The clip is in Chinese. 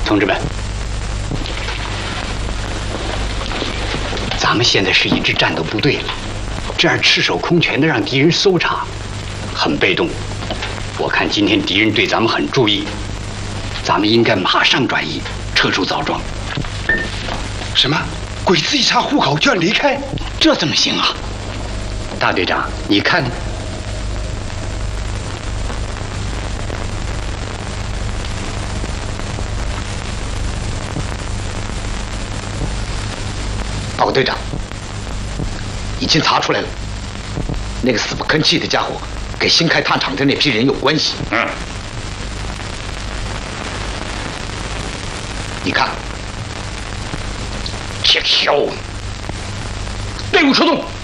同志们，咱们现在是一支战斗部队了，这样赤手空拳的让敌人搜查，很被动。我看今天敌人对咱们很注意，咱们应该马上转移，撤出枣庄。 什么？鬼子一查户口就要离开？ 这怎么行啊？大队长，你看。 报告队长，已经查出来了，那个死不吭气的家伙跟新开炭厂的那批人有关系。你看，铁锹，队伍出动。